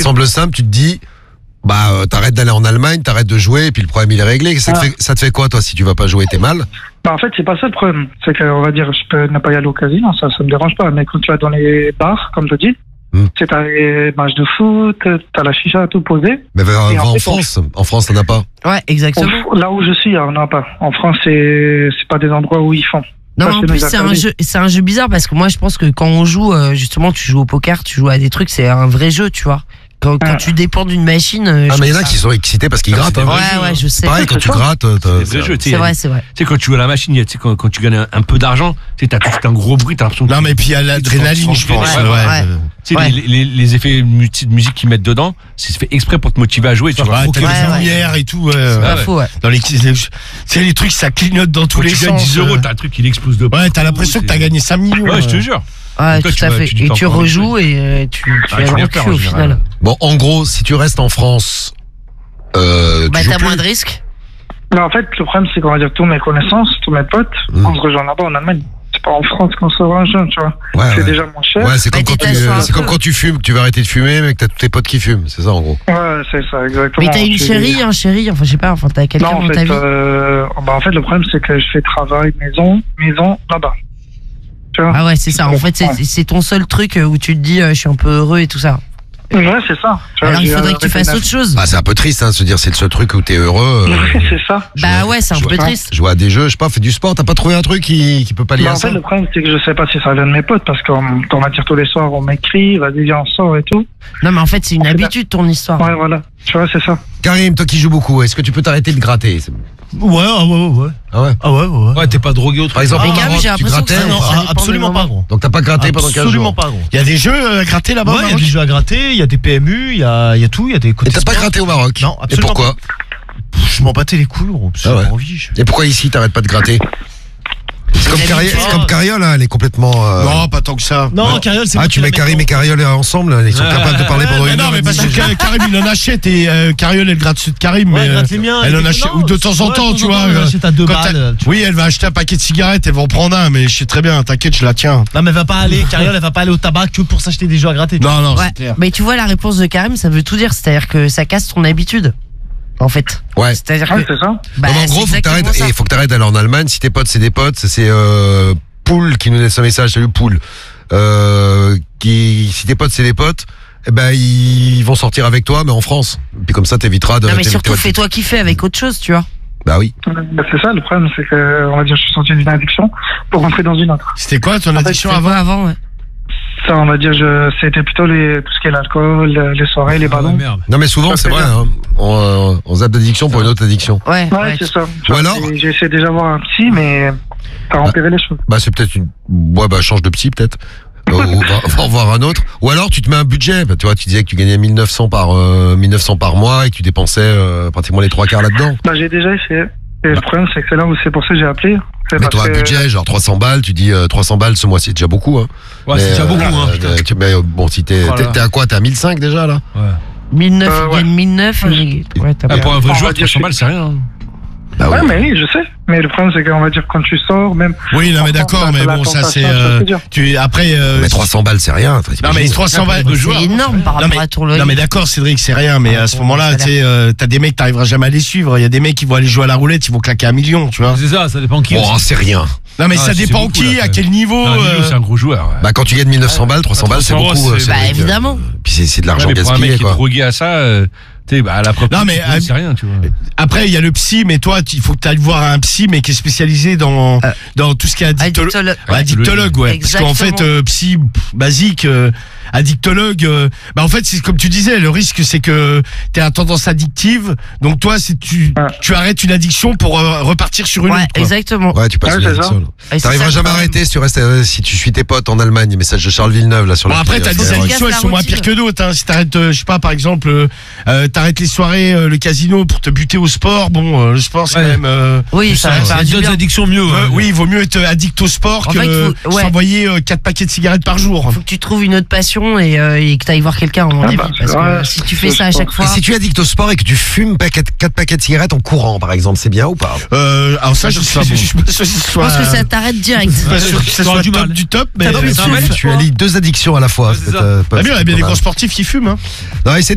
semble simple, tu te dis, t'arrêtes d'aller en Allemagne, t'arrêtes de jouer, et puis le problème il est réglé. Ça te fait quoi, toi, si tu vas pas jouer, t'es mal? En fait, c'est pas ça le problème. C'est qu'on va dire, je peux ne pas y aller au casino, ça me dérange pas. Mais quand tu vas dans les bars, comme je dis, c'est t'as les matchs de foot, t'as la chicha tout posé. Mais en France, t'en as pas. Ouais, exactement. Là où je suis, on n'en a pas. En France, c'est pas des endroits où ils font. Non, en plus, c'est un jeu bizarre parce que moi, je pense que quand on joue, justement, tu joues au poker, tu joues à des trucs, c'est un vrai jeu, tu vois. Quand tu dépends d'une machine. Mais il y en a qui sont excités parce qu'ils grattent. Ouais, je sais. Pareil, quand tu grattes. C'est vrai. Tu sais, quand tu joues à la machine, tu sais, quand tu gagnes un peu d'argent, tu sais, t'as tout un gros bruit, t'as l'impression. Non, mais puis il y a l'adrénaline, je pense. Tu sais, les effets de musique qu'ils mettent dedans, c'est fait exprès pour te motiver à jouer. Tu vois, t'as des lumières et tout. C'est pas faux, ouais. C'est les trucs, ça clignote dans tous les sens. Quand tu gagnes 10 €, t'as un truc qui explose de partout. Ouais, t'as l'impression que t'as gagné 5 millions. Ouais, je te jure. Ouais, tout à fait. Et tu rejoues et tu as le cul au final. Bon, en gros, si tu restes en France, t'as moins de risques. Mais en fait, le problème, c'est qu'on va dire tous mes connaissances, tous mes potes, on se rejoint là-bas en Allemagne. C'est pas en France qu'on se rejoint, tu vois. C'est déjà moins cher. Ouais, c'est comme quand tu fumes, tu vas arrêter de fumer, mais que t'as tous tes potes qui fument, c'est ça en gros. Ouais, c'est ça, exactement. Mais t'as une chérie, un chéri, enfin je sais pas, t'as quelqu'un dans ta vie. En fait, le problème, c'est que je fais travail maison là-bas. Ah ouais, c'est ça. En fait, c'est ton seul truc où tu te dis, je suis un peu heureux et tout ça. Ouais, c'est ça. Alors il faudrait que tu fasses autre chose. C'est un peu triste, de se dire c'est le seul truc où t'es heureux. C'est ça. Ouais, c'est un peu triste. Jouer à des jeux, je sais pas, fais du sport, t'as pas trouvé un truc qui peut pas lier à ça? En fait, le problème, c'est que je sais pas si ça vient de mes potes, parce qu'on va dire tous les soirs, on m'écrit, vas-y, viens, on sort et tout. Non, mais en fait, c'est une habitude, ton histoire. Ouais, voilà. Tu vois, c'est ça. Karim, toi qui joues beaucoup, est-ce que tu peux t'arrêter de gratter? Ouais. Ah ouais? Ouais, t'es pas drogué au truc. Par exemple, tu grattais? Non, absolument pas, gros. Donc t'as pas gratté pendant 15 jours? Absolument pas, gros. Il y a des jeux à gratter là-bas? Ouais, il y a des jeux à gratter, il y a des PMU, il y a tout, il y a des côtés. Et t'as pas gratté au Maroc? Non, absolument. Et pourquoi? Je m'en battais les couilles, gros. J'ai pas envie. Et pourquoi ici t'arrêtes pas de gratter? C'est comme Cariole, elle est complètement. Non, pas tant que ça. Non, Cariole, c'est. Tu mets Karim et Cariole ensemble, ils sont capables de parler pendant une heure. Non, mais parce que Karim, il en achète et Cariole, elle gratte ceux de Karim. Ouais, elle gratte les miens. Elle en achète, ou de temps en temps, tu vois. Elle achète à 2 balles. Oui, elle va acheter un paquet de cigarettes, elle va en prendre un, mais je sais très bien, t'inquiète, je la tiens. Non, mais Cariole, elle va pas aller au tabac que pour s'acheter des jeux à gratter. Non, c'est clair. Mais tu vois, la réponse de Karim, ça veut tout dire. C'est-à-dire que ça casse ton habitude. En fait. Ouais. C'est-à-dire que. C'est ça. En gros, faut que t'arrêtes d'aller en Allemagne. Si tes potes, c'est des potes, c'est Poul qui nous laisse un message. Salut Poul. Si tes potes, c'est des potes, ils vont sortir avec toi, mais en France. Puis comme ça, t'éviteras de. Non, mais surtout, fais-toi kiffer avec autre chose, tu vois. Bah oui. C'est ça, le problème, c'est que, on va dire, je suis sorti d'une addiction pour rentrer dans une autre. C'était quoi ton addiction avant? Ouais. Ça, on va dire, c'était plutôt tout ce qui est l'alcool, les soirées, les ballons. Non, mais souvent, c'est vrai, on zappe d'addiction pour une autre addiction. Ouais, c'est ça. Ou alors j'ai essayé déjà voir un psy, mais ça a empiré les choses. C'est peut-être change de psy, peut-être. On va en voir un autre. Ou alors, tu te mets un budget. Tu vois, tu disais que tu gagnais 1900 par mois et que tu dépensais pratiquement les 3 quarts là-dedans. J'ai déjà essayé. Et le problème, c'est que c'est pour ça que j'ai appelé. Mets-toi un budget, genre 300 balles, tu dis 300 balles ce mois-ci, c'est déjà beaucoup. Hein. Ouais, c'est déjà beaucoup. Mais bon, si t'es à quoi? T'es à 1005 déjà, là? Ouais. 1009, il gagne 1009. Pour un vrai joueur, 300 balles, c'est rien. Ouais, mais oui, je sais. Mais le problème, c'est qu'on va dire quand tu sors, même. Oui, non, mais d'accord, mais bon, ça c'est. Après. Mais 300 balles, c'est rien. Non, mais 300 balles de joueur. C'est énorme par rapport à ton loyer. Non, mais d'accord, Cédric, c'est rien. Mais à ce moment-là, tu sais, t'as des mecs, t'arriveras jamais à les suivre. Il y a des mecs qui vont aller jouer à la roulette, ils vont claquer 1 million, tu vois. C'est ça dépend qui. Bon, c'est rien. Non, mais ça dépend qui, à quel niveau. C'est un gros joueur. Quand tu gagnes 1900 balles, 300 balles, c'est beaucoup. Évidemment. Puis c'est de l'argent gaspillé, quoi. Pour un mec qui est quoi. drogué à ça. À la propre. Non, mais c'est rien, tu vois. Après, il y a le psy, mais toi, il faut que tu ailles voir un psy, mais qui est spécialisé dans tout ce qui est addictologue, ouais. Exactement. Parce qu'en fait, psy basique, addictologue, en fait, c'est comme tu disais, le risque, c'est que tu as tendance addictive. Donc toi, c'est tu arrêtes une addiction pour repartir sur une autre. Quoi. Exactement. Ouais, tu passes une addiction. T'arriveras jamais à arrêter si tu suis tes potes en Allemagne. Message de Charles Villeneuve là sur le. Après, t'as des addictions, elles sont moins pires que d'autres. Hein. Si t'arrêtes, je sais pas, par exemple. T'arrêtes les soirées, le casino pour te buter au sport. Bon, le sport, c'est quand même. Oui, ça a d'autres addictions mieux. Oui, il vaut mieux être addict au sport que s'envoyer 4 paquets de cigarettes par jour. Faut que tu trouves une autre passion et que t'ailles voir quelqu'un, à mon avis. Parce que si tu fais ça à chaque fois. Et si tu es addict au sport et que tu fumes 4 paquets de cigarettes en courant, par exemple, c'est bien ou pas? Alors ça, je sais pas. Je pense que ça t'arrête direct. Je suis pas sûr que ça soit du top, mais tu allies 2 addictions à la fois. Il y a bien des grands sportifs qui fument.